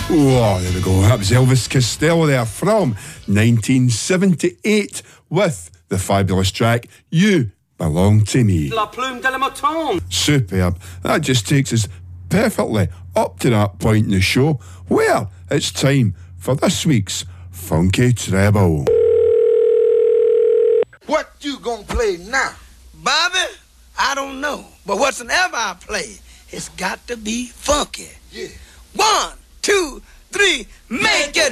Oh, there we go. That was Elvis Costello there from 1978 with the fabulous track You Belong to Me. La plume de la mouton. Superb. That just takes us perfectly up to that point in the show where it's time for this week's Funky Treble. What you gonna play now? Bobby, I don't know. But whatsoever I play, it's got to be funky. Yeah. 1, 2, 3, make it